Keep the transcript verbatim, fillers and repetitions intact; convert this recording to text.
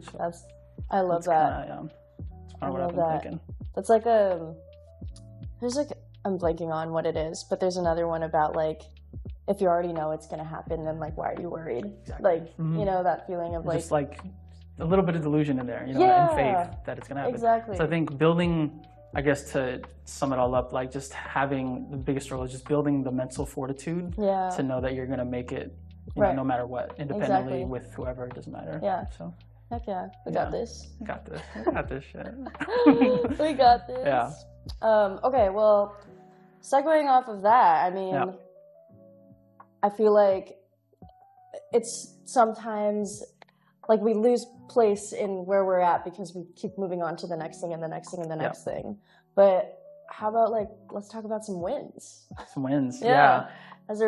So That's, I love that's that. Kinda, um, that's kind I of what love I've been that. thinking. That's like a, there's like, I'm blanking on what it is, but there's another one about like, if you already know it's going to happen, then like, why are you worried? Exactly. Like, mm-hmm. you know, that feeling of like, just like a little bit of delusion in there, you know, yeah, and faith that it's going to happen. Exactly. So I think building, I guess to sum it all up, like just having the biggest struggle is just building the mental fortitude yeah. to know that you're going to make it, you right. know, no matter what, independently exactly. with whoever, it doesn't matter. Yeah. So. Heck yeah, we yeah. got this. We got this. We got this shit. we got this. Yeah. Um, okay, well, segueing off of that, I mean, yeah. I feel like it's sometimes like we lose place in where we're at because we keep moving on to the next thing and the next thing and the next yeah. thing. But how about like, let's talk about some wins. Some wins, yeah. yeah.